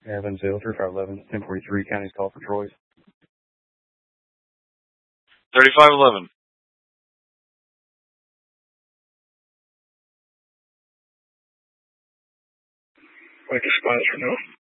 Evansville, 3511, 1043, county's call for Troy's. 3511. Like a sponsor, no?